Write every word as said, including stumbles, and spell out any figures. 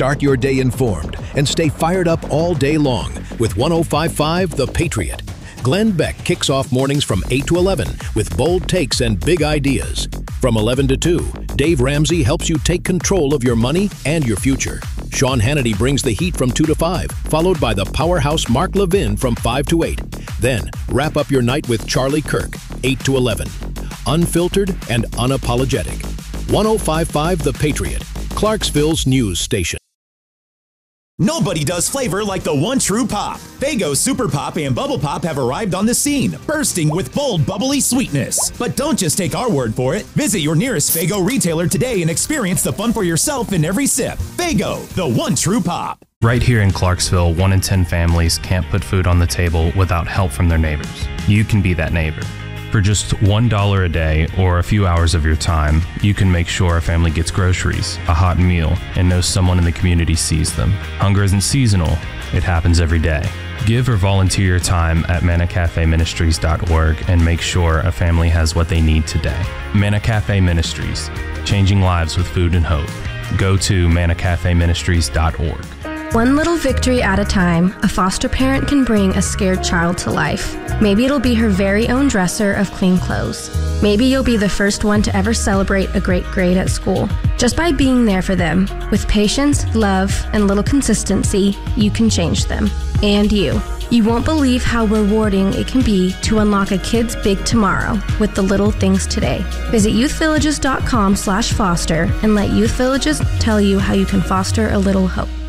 Start your day informed and stay fired up all day long with one oh five point five The Patriot. Glenn Beck kicks off mornings from eight to eleven with bold takes and big ideas. From eleven to two, Dave Ramsey helps you take control of your money and your future. Sean Hannity brings the heat from two to five, followed by the powerhouse Mark Levin from five to eight. Then, wrap up your night with Charlie Kirk, eight to eleven. Unfiltered and unapologetic. one oh five point five The Patriot, Clarksville's news station. Nobody does flavor like the one true pop. Faygo Super Pop and Bubble Pop have arrived on the scene, bursting with bold, bubbly sweetness. But don't just take our word for it. Visit your nearest Faygo retailer today and experience the fun for yourself in every sip. Faygo, the one true pop. Right here in Clarksville, one in ten families can't put food on the table without help from their neighbors. You can be that neighbor. For just one dollar a day or a few hours of your time, you can make sure a family gets groceries, a hot meal, and knows someone in the community sees them. Hunger isn't seasonal, it happens every day. Give or volunteer your time at manna cafe ministries dot org and make sure a family has what they need today. Manna Cafe Ministries, changing lives with food and hope. Go to manna cafe ministries dot org. One little victory at a time, a foster parent can bring a scared child to life. Maybe it'll be her very own dresser of clean clothes. Maybe you'll be the first one to ever celebrate a great grade at school. Just by being there for them, with patience, love, and little consistency, you can change them. And you. You won't believe how rewarding it can be to unlock a kid's big tomorrow with the little things today. Visit youth villages dot com slash foster and let Youth Villages tell you how you can foster a little hope.